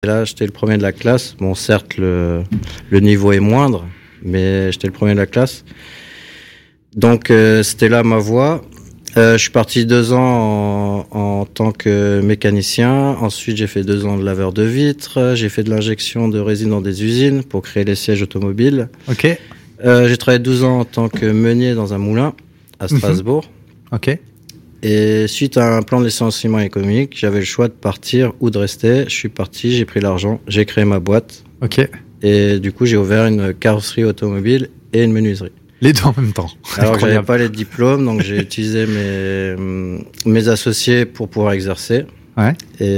Et là, j'étais le premier de la classe. Bon, certes, le niveau est moindre, mais j'étais le premier de la classe. Donc, c'était là ma voie. Je suis parti 2 ans en tant que mécanicien. Ensuite, j'ai fait 2 ans de laveur de vitres. J'ai fait de l'injection de résine dans des usines pour créer les sièges automobiles. Ok. J'ai travaillé 12 ans en tant que meunier dans un moulin à Strasbourg. Ok. Et suite à un plan de licenciement économique, j'avais le choix de partir ou de rester. Je suis parti, j'ai pris l'argent, j'ai créé ma boîte. Ok. Et du coup, j'ai ouvert une carrosserie automobile et une menuiserie. Les deux en même temps. Alors que j'avais pas les diplômes, donc j'ai utilisé mes associés pour pouvoir exercer. Ouais.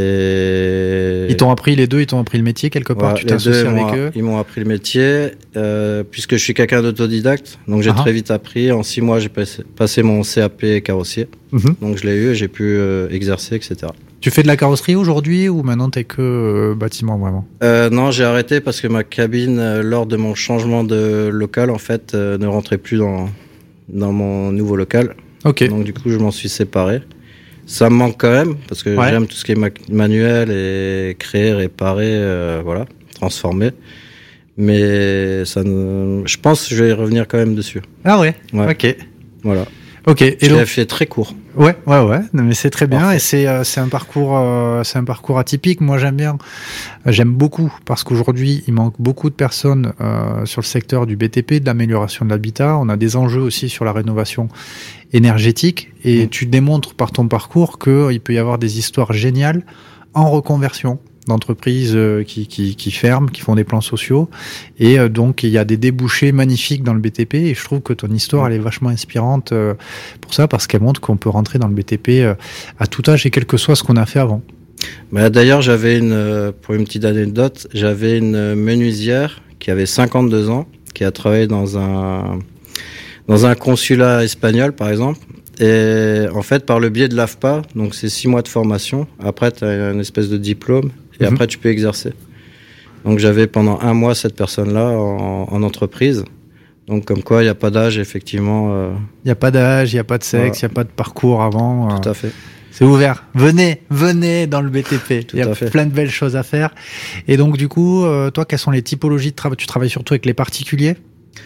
Et Ils t'ont appris les deux, ils t'ont appris le métier quelque part. Ouais, tu t'es associé avec eux. Ils m'ont appris le métier, puisque je suis quelqu'un d'autodidacte. Donc j'ai très vite appris. En 6 mois, j'ai passé mon CAP carrossier. Donc je l'ai eu et j'ai pu exercer, etc. Tu fais de la carrosserie aujourd'hui ou maintenant t'es que bâtiment vraiment? Non, j'ai arrêté parce que ma cabine, lors de mon changement de local, en fait, ne rentrait plus dans mon nouveau local. Ok. Donc du coup, je m'en suis séparé. Ça me manque quand même parce que j'aime tout ce qui est manuel et créer, réparer, voilà, transformer. Mais je pense que je vais revenir quand même dessus. Ah ouais. Ok. Voilà. Ok. Et je l'ai fait très court. Ouais. Non, mais c'est très bien. Parfait. Et c'est un parcours atypique. Moi, j'aime beaucoup parce qu'aujourd'hui, il manque beaucoup de personnes sur le secteur du BTP, de l'amélioration de l'habitat. On a des enjeux aussi sur la rénovation énergétique et tu démontres par ton parcours qu'il peut y avoir des histoires géniales en reconversion d'entreprises qui ferment, qui font des plans sociaux et donc il y a des débouchés magnifiques dans le BTP et je trouve que ton histoire elle est vachement inspirante pour ça parce qu'elle montre qu'on peut rentrer dans le BTP à tout âge et quel que soit ce qu'on a fait avant. Bah, d'ailleurs pour une petite anecdote, j'avais une menuisière qui avait 52 ans qui a travaillé dans un consulat espagnol, par exemple. Et en fait, par le biais de l'AFPA, donc c'est 6 mois de formation. Après, tu as une espèce de diplôme et après, tu peux exercer. Donc, j'avais pendant 1 mois cette personne-là en entreprise. Donc, comme quoi, il n'y a pas d'âge, effectivement. Il n'y a pas d'âge, il n'y a pas de sexe, il n'y a pas de parcours avant. Tout à fait. C'est ouvert. Venez dans le BTP. Il y a plein de belles choses à faire. Et donc, du coup, toi, quelles sont les typologies de travail? Tu travailles surtout avec les particuliers?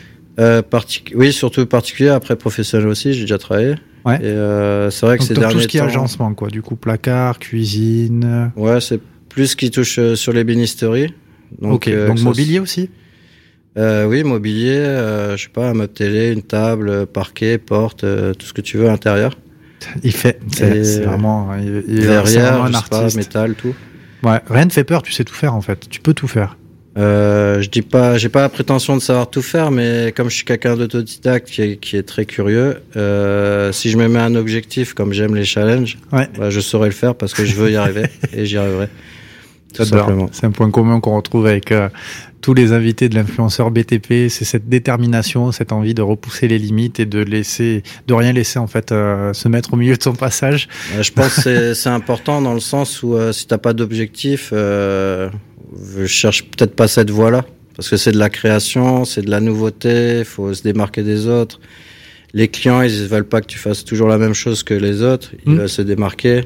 Oui, surtout particulier. Après, professionnel aussi, j'ai déjà travaillé. Ouais. Et c'est vrai que donc, ces derniers temps... tout ce qui est agencement, quoi. Du coup, placard, cuisine... Ouais, c'est plus qui touche sur l'ébénisterie. Donc, donc mobilier aussi? Oui, mobilier, je sais pas, un meuble télé, une table, parquet, porte, tout ce que tu veux à l'intérieur. C'est vraiment... Verrière, je sais pas, métal, tout. Ouais, rien ne fait peur, tu sais tout faire en fait. Tu peux tout faire. Je dis pas, j'ai pas la prétention de savoir tout faire, mais comme je suis quelqu'un d'autodidacte qui est très curieux, si je me mets un objectif, comme j'aime les challenges, bah, je saurai le faire parce que je veux y arriver et j'y arriverai. Tout simplement. C'est un point commun qu'on retrouve avec tous les invités de l'influenceur BTP, c'est cette détermination, cette envie de repousser les limites et de rien laisser en fait se mettre au milieu de son passage. Je pense que c'est important dans le sens où si t'as pas d'objectif, je cherche peut-être pas cette voie-là, parce que c'est de la création, c'est de la nouveauté, il faut se démarquer des autres. Les clients, ils veulent pas que tu fasses toujours la même chose que les autres, ils veulent se démarquer.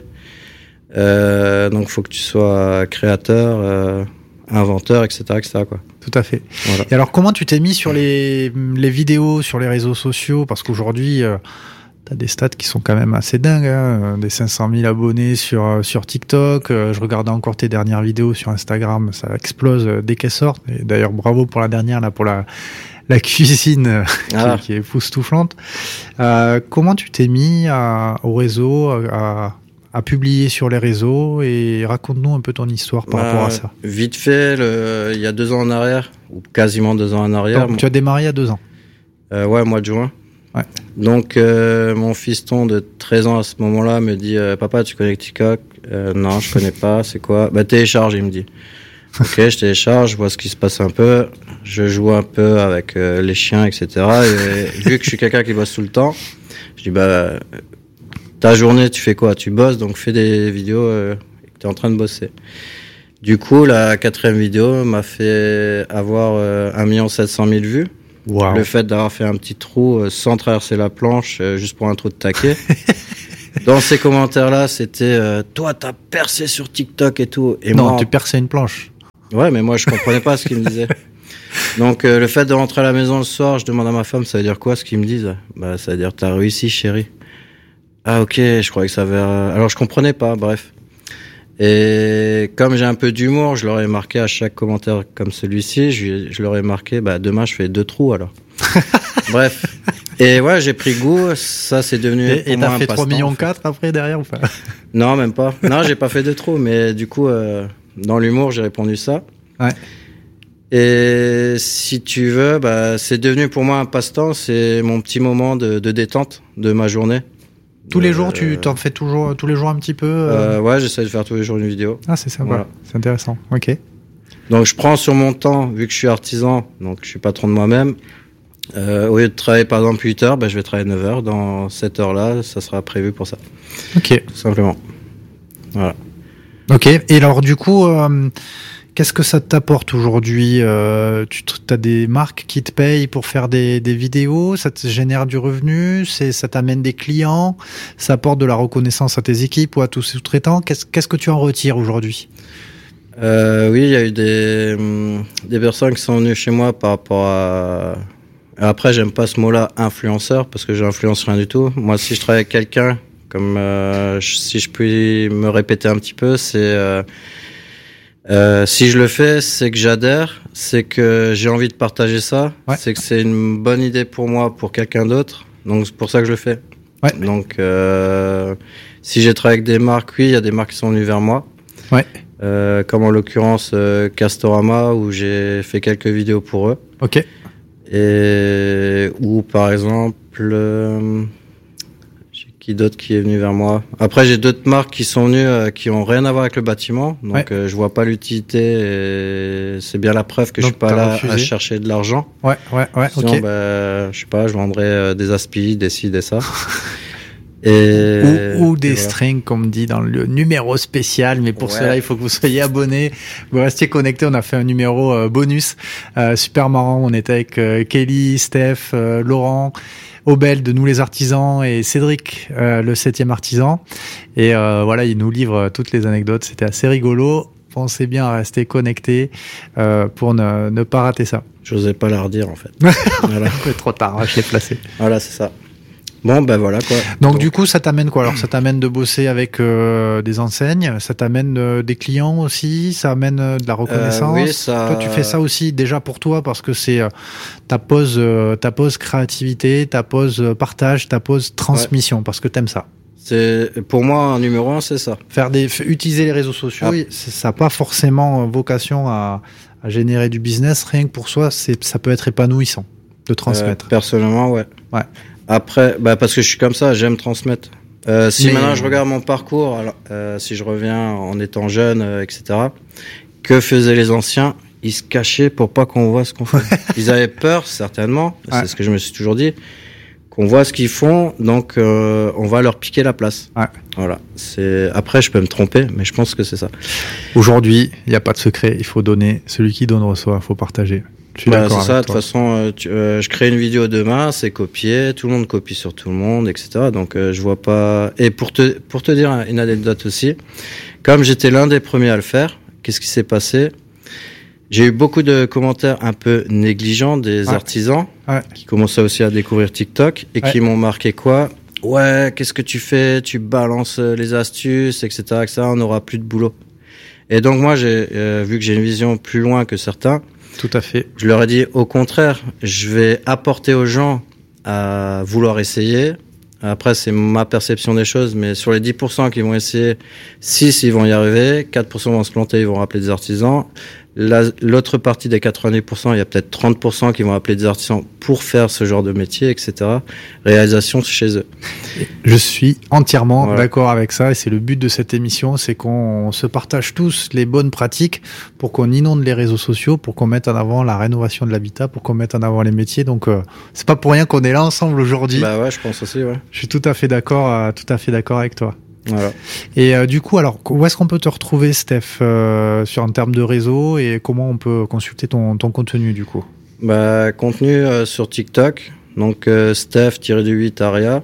Donc, faut que tu sois créateur, inventeur, etc., quoi. Tout à fait. Voilà. Et alors, comment tu t'es mis sur les vidéos, sur les réseaux sociaux? Parce qu'aujourd'hui, t'as des stats qui sont quand même assez dingues, hein. Des 500 000 abonnés sur TikTok. Je regardais encore tes dernières vidéos sur Instagram, ça explose dès qu'elles sortent. Et d'ailleurs, bravo pour la dernière, là, pour la cuisine qui est époustouflante. Comment tu t'es mis au réseau, à publier sur les réseaux et raconte-nous un peu ton histoire par rapport à ça. Vite fait, il y a 2 ans en arrière, ou quasiment 2 ans en arrière. Donc, tu as démarré il y a 2 ans. Ouais, mois de juin. Ouais. Donc, mon fiston de 13 ans à ce moment-là me dit papa, tu connais TikTok? Non, je connais pas, c'est quoi? Bah, télécharge, il me dit. Ok, je télécharge, je vois ce qui se passe un peu, je joue un peu avec les chiens, etc. Et vu que je suis quelqu'un qui bosse tout le temps, je dis bah, ta journée, tu fais quoi? Tu bosses, donc fais des vidéos que tu es en train de bosser. Du coup, la 4e vidéo m'a fait avoir 1 700 000 vues. Wow. Le fait d'avoir fait un petit trou sans traverser la planche, juste pour un trou de taquet. Dans ces commentaires-là, c'était toi, t'as percé sur TikTok et tout. Et non, moi, tu perçais une planche. Ouais, mais moi, je comprenais pas ce qu'ils me disaient. Donc, le fait de rentrer à la maison le soir, je demande à ma femme, ça veut dire quoi ce qu'ils me disent? Bah, ça veut dire t'as réussi, chérie. Ah, ok, je croyais que ça avait... Alors, je comprenais pas, bref. Et comme j'ai un peu d'humour, je leur ai marqué à chaque commentaire comme celui-ci, je leur ai marqué, bah, demain, je fais 2 trous, alors. Bref. Et ouais, j'ai pris goût, ça, c'est devenu... Et t'as fait 3,4 millions après, derrière, ou pas? Non, même pas. Non, j'ai pas fait 2 trous, mais du coup, dans l'humour, j'ai répondu ça. Ouais. Et si tu veux, bah, c'est devenu pour moi un passe-temps, c'est mon petit moment de détente de ma journée. Tous les jours, tu t'en fais toujours tous les jours un petit peu Ouais, j'essaie de faire tous les jours une vidéo. Ah, c'est sympa, voilà. C'est intéressant, ok. Donc je prends sur mon temps, vu que je suis artisan, donc je suis patron de moi-même. Au lieu de travailler par exemple 8 heures, bah, je vais travailler 9 heures. Dans cette heure-là, ça sera prévu pour ça. Ok. Tout simplement. Voilà. Ok, et alors du coup... qu'est-ce que ça t'apporte aujourd'hui? Tu as des marques qui te payent pour faire des vidéos, ça te génère du revenu, ça t'amène des clients, ça apporte de la reconnaissance à tes équipes ou à tous sous-traitants. Qu'est-ce que tu en retires aujourd'hui? Oui, il y a eu des personnes qui sont venues chez moi par rapport à... Après, j'aime pas ce mot-là, influenceur, parce que j'influence rien du tout. Moi, si je travaille avec quelqu'un, comme si je puis me répéter un petit peu, c'est... si je le fais, c'est que j'adhère, c'est que j'ai envie de partager ça, ouais. C'est que c'est une bonne idée pour moi, pour quelqu'un d'autre, donc c'est pour ça que je le fais. Ouais. Donc, si j'ai travaillé avec des marques, oui, il y a des marques qui sont venues vers moi. Ouais. Comme en l'occurrence Castorama, où j'ai fait quelques vidéos pour eux. Ok. Et ou par exemple, qui d'autre qui est venu vers moi. Après, j'ai d'autres marques qui sont venues qui ont rien à voir avec le bâtiment, donc ouais. Je vois pas l'utilité. Et c'est bien la preuve que donc, je suis pas là à chercher de l'argent. Ouais. Sinon, ok. Je sais pas, je vendrais des aspis, des ci, des ça. Ou des strings, comme dit dans le numéro spécial, mais pour cela, il faut que vous soyez abonnés, vous restiez connectés. On a fait un numéro bonus, super marrant. On était avec Kelly, Steph, Laurent, Obel de Nous les Artisans et Cédric, le 7e artisan. Et voilà, il nous livre toutes les anecdotes. C'était assez rigolo. Pensez bien à rester connectés pour ne pas rater ça. J'osais pas la redire en fait. Voilà. Trop tard, je l'ai placé. Voilà, c'est ça. Bon, ben voilà quoi. Donc du coup, ça t'amène quoi? Alors ça t'amène de bosser avec des enseignes, ça t'amène des clients aussi, ça amène de la reconnaissance. Oui, ça... Toi, tu fais ça aussi déjà pour toi parce que c'est ta pause créativité, ta pause partage, ta pause transmission, parce que t'aimes ça. C'est pour moi un numéro 1, c'est ça. Utiliser les réseaux sociaux, ça n'a pas forcément vocation à générer du business. Rien que pour soi, ça peut être épanouissant de transmettre. Personnellement, ouais. Après, parce que je suis comme ça, j'aime transmettre. Maintenant je regarde mon parcours, alors, si je reviens en étant jeune, etc., que faisaient les anciens? Ils se cachaient pour pas qu'on voit ce qu'on fait. Ils avaient peur, certainement, c'est ce que je me suis toujours dit, qu'on voit ce qu'ils font, donc on va leur piquer la place. Ouais. Voilà. Après, je peux me tromper, mais je pense que c'est ça. Aujourd'hui, il n'y a pas de secret, il faut donner. Celui qui donne reçoit, il faut partager. C'est ça, de toute façon, je crée une vidéo demain, c'est copié, tout le monde copie sur tout le monde, etc. Donc je vois pas... Et pour te dire une anecdote aussi, comme j'étais l'un des premiers à le faire, qu'est-ce qui s'est passé? J'ai eu beaucoup de commentaires un peu négligents des artisans qui commençaient aussi à découvrir TikTok et qui m'ont marqué quoi? Ouais, qu'est-ce que tu fais? Tu balances les astuces, etc., etc. On n'aura plus de boulot. Et donc moi, vu que j'ai une vision plus loin que certains, tout à fait. Je leur ai dit, au contraire, je vais apporter aux gens à vouloir essayer. Après, c'est ma perception des choses, mais sur les 10% qui vont essayer, 6 ils vont y arriver, 4% vont se planter, ils vont rappeler des artisans. L'autre partie des 90%, il y a peut-être 30% qui vont appeler des artisans pour faire ce genre de métier, etc. Réalisation chez eux. Je suis entièrement d'accord avec ça et c'est le but de cette émission, c'est qu'on se partage tous les bonnes pratiques pour qu'on inonde les réseaux sociaux, pour qu'on mette en avant la rénovation de l'habitat, pour qu'on mette en avant les métiers. Donc c'est pas pour rien qu'on est là ensemble aujourd'hui. Bah ouais, je pense aussi, ouais. Je suis tout à fait d'accord avec toi. Voilà. Et du coup, alors, où est-ce qu'on peut te retrouver, Steph, en termes de réseau et comment on peut consulter ton contenu, du coup? Contenu sur TikTok, donc Steph-8 Aria.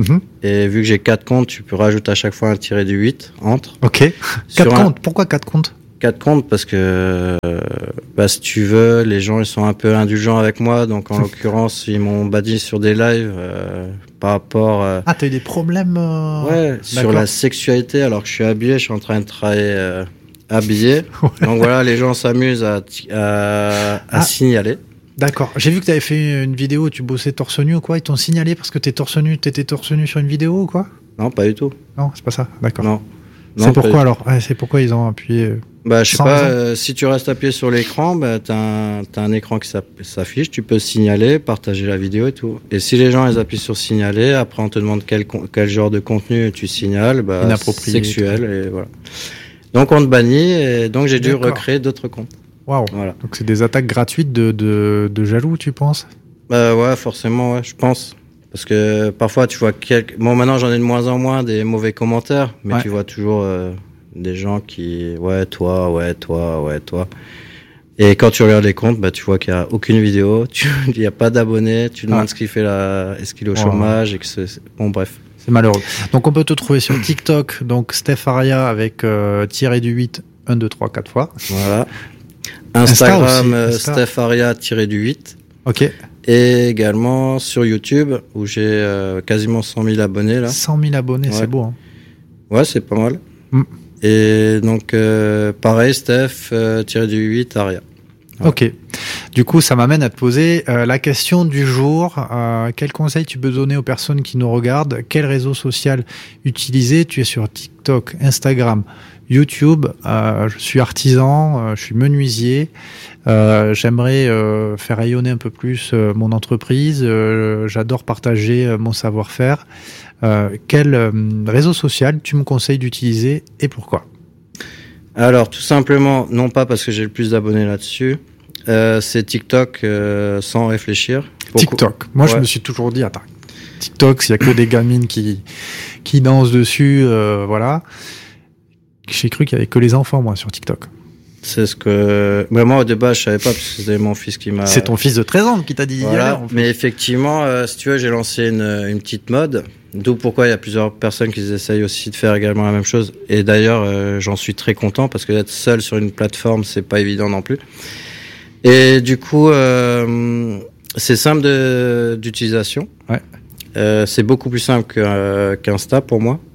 Et vu que j'ai 4 comptes, tu peux rajouter à chaque fois un tiré du 8 entre. Ok. 4 comptes. Pourquoi 4 comptes? 4 comptes parce que, si tu veux, les gens ils sont un peu indulgents avec moi. Donc en l'occurrence, ils m'ont banni sur des lives par rapport. Ah, t'as eu des problèmes Ouais, sur la sexualité alors que je suis habillé, je suis en train de travailler habillé. Ouais. Donc voilà, les gens s'amusent à signaler. D'accord. J'ai vu que tu avais fait une vidéo où tu bossais torse nu ou quoi. Ils t'ont signalé parce que t'étais torse nu sur une vidéo ou quoi? Non, pas du tout. Non, c'est pas ça. D'accord. Non. C'est pourquoi alors? C'est pourquoi ils ont appuyé je sais pas, si tu restes appuyé sur l'écran, t'as un écran qui s'affiche, tu peux signaler, partager la vidéo et tout. Et si les gens ils appuient sur signaler, après on te demande quel genre de contenu tu signales, sexuel et voilà. Donc on te bannit et donc j'ai dû recréer d'autres comptes. Waouh. Voilà. Donc c'est des attaques gratuites de jaloux, tu penses? Ouais, forcément, ouais, je pense. Parce que parfois tu vois bon, maintenant j'en ai de moins en moins des mauvais commentaires, mais tu vois toujours des gens qui toi. Et quand tu regardes les comptes, tu vois qu'il y a aucune vidéo, il y a pas d'abonnés, tu demandes ce qu'il fait là, est-ce qu'il est au chômage et que bon bref. C'est malheureux. Donc on peut te trouver sur TikTok, donc Steph Aria avec tiré du 8 1 2 3 4 fois. Voilà. Instagram Steph Aria tiré du 8. OK. Et également sur YouTube où j'ai quasiment 100 000 abonnés là. 100 000 abonnés, c'est beau. Hein. Ouais, c'est pas mal. Et donc pareil, Steph tiré du 8 Aria. Ouais. Ok. Du coup, ça m'amène à te poser la question du jour. Quel conseil tu peux donner aux personnes qui nous regardent? Quel réseau social utiliser? Tu es sur TikTok, Instagram, YouTube. Je suis artisan, je suis menuisier. J'aimerais faire rayonner un peu plus mon entreprise. J'adore partager mon savoir-faire. Quel réseau social tu me conseilles d'utiliser et pourquoi? Alors, tout simplement, non pas parce que j'ai le plus d'abonnés là-dessus, c'est TikTok sans réfléchir. TikTok. Moi, je me suis toujours dit, attends, TikTok, s'il y a que des gamines qui dansent dessus, voilà. J'ai cru qu'il y avait que les enfants, moi, sur TikTok. C'est ce que... moi, au début, je savais pas, parce que c'était mon fils qui m'a... C'est ton fils de 13 ans qui t'a dit voilà. Hier, en fait. Mais effectivement, si tu veux, j'ai lancé une petite mode, d'où pourquoi il y a plusieurs personnes qui essayent aussi de faire également la même chose. Et d'ailleurs, j'en suis très content, parce que d'être seul sur une plateforme, c'est pas évident non plus. Et du coup, c'est simple d'utilisation. Ouais. C'est beaucoup plus simple qu'Insta pour moi.